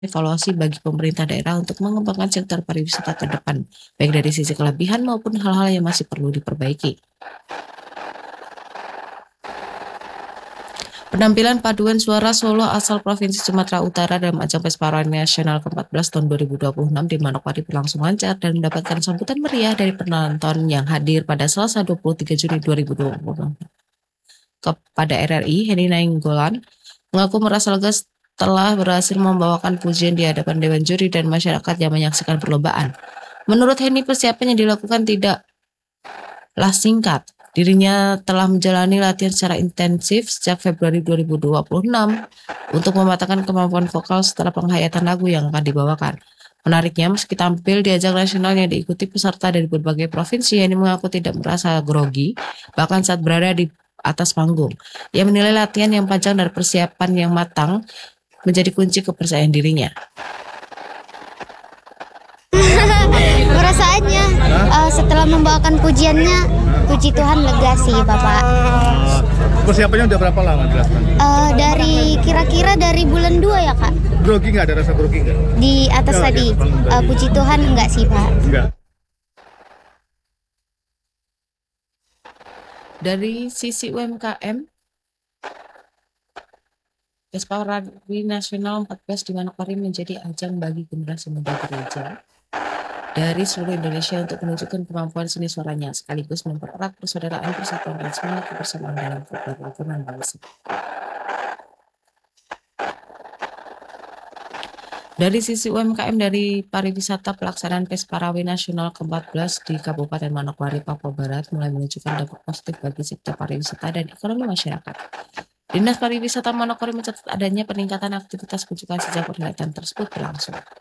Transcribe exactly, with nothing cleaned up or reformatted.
evaluasi bagi pemerintah daerah untuk mengembangkan sektor pariwisata ke depan, baik dari sisi kelebihan maupun hal-hal yang masih perlu diperbaiki. Penampilan paduan suara Solo asal Provinsi Sumatera Utara dalam ajang Pesparawan Nasional keempat belas tahun dua ribu dua puluh enam di Manokwari berlangsung lancar dan mendapatkan sambutan meriah dari penonton yang hadir pada Selasa dua puluh tiga Juni dua ribu dua puluh enam. Kepada R R I, Henny Nainggolan mengaku merasa lega telah berhasil membawakan pujian di hadapan Dewan Juri dan masyarakat yang menyaksikan perlombaan. Menurut Henny, persiapan yang dilakukan tidaklah singkat. Dirinya telah menjalani latihan secara intensif sejak Februari dua ribu dua puluh enam untuk mematangkan kemampuan vokal setelah penghayatan lagu yang akan dibawakan. Menariknya, meski tampil di ajang nasional yang diikuti peserta dari berbagai provinsi, Henny mengaku tidak merasa grogi, bahkan saat berada di atas panggung. Ia menilai latihan yang panjang dan persiapan yang matang menjadi kunci kepercayaan dirinya. Perasaannya uh, setelah membawakan pujiannya, puji Tuhan lega sih Bapak. Uh, persiapannya udah berapa lama jelaskan? Uh, dari kira-kira dari bulan dua ya Kak? Grogi nggak, ada rasa grogi nggak? Di atas ya, tadi, ya, uh, puji Tuhan enggak sih Pak? Enggak. Dari sisi U M K M, Pesparawan Nasional empat belas di Manokwari menjadi ajang bagi generasi muda gereja dari seluruh Indonesia untuk menunjukkan kemampuan seni suaranya, sekaligus mempererat persaudaraan, persatuan, dan semangat kebersamaan dalam kerukunan bangsa. Dari sisi U M K M dari pariwisata, pelaksanaan Pesparawan Nasional keempat belas di Kabupaten Manokwari, Papua Barat mulai menunjukkan dampak positif bagi sektor pariwisata dan ekonomi masyarakat. Dinas Pariwisata Manokwari mencatat adanya peningkatan aktivitas kunjungan sejak kegiatan tersebut berlangsung.